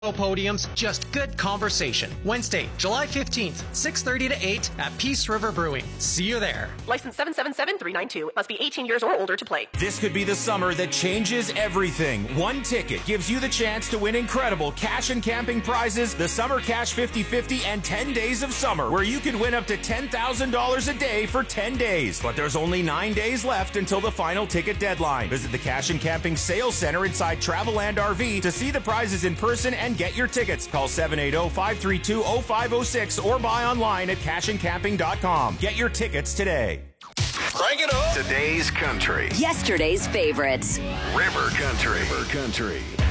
No podiums, just good conversation. Wednesday, July 15th, 6:30 to 8 at Peace River Brewing. See you there. License 777-392. Must be 18 years or older to play. This could be the summer that changes everything. One ticket gives you the chance to win incredible cash and camping prizes, the Summer Cash 50-50, and 10 days of summer, where you can win up to $10,000 a day for 10 days. But there's only 9 days left until the final ticket deadline. Visit the Cash and Camping Sales Center inside Travelland RV to see the prizes in person and get your tickets. Call 780-532-0506 or buy online at cashandcamping.com. Get your tickets today. Crank it up. Today's country. Yesterday's favorites. River Country. River Country.